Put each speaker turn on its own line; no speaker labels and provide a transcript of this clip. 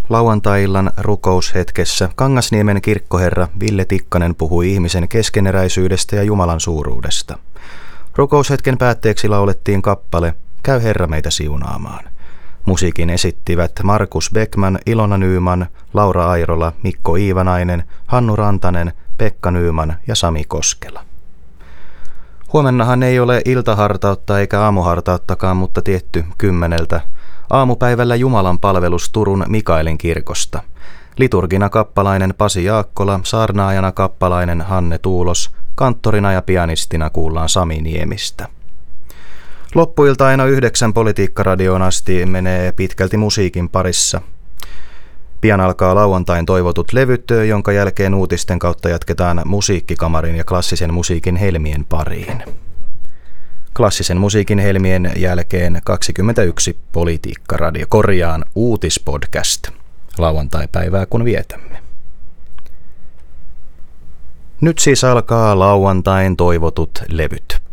Lauantai-illan rukoushetkessä Kangasniemen kirkkoherra Ville Tikkanen puhui ihmisen keskeneräisyydestä ja Jumalan suuruudesta. Rukoushetken päätteeksi laulettiin kappale Käy Herra meitä siunaamaan. Musiikin esittivät Markus Beckman, Ilona Nyman, Laura Airola, Mikko Iivanainen, Hannu Rantanen, Pekka Nyman ja Sami Koskela. Huomennahan ei ole iltahartautta eikä aamuhartauttakaan, mutta tietty 10. Aamupäivällä Jumalan palvelus Turun Mikaelin kirkosta. Liturgina kappalainen Pasi Jaakkola, saarnaajana kappalainen Hanne Tuulos, kanttorina ja pianistina kuullaan Sami Niemistä. Loppuilta aina 9 Politiikkaradioon asti menee pitkälti musiikin parissa. Pian alkaa lauantain toivotut levyt, jonka jälkeen uutisten kautta jatketaan musiikkikamarin ja klassisen musiikin helmien pariin. Klassisen musiikin helmien jälkeen 21 Politiikkaradio, uutispodcast, lauantai-päivää kun vietämme. Nyt siis alkaa lauantain toivotut levyt.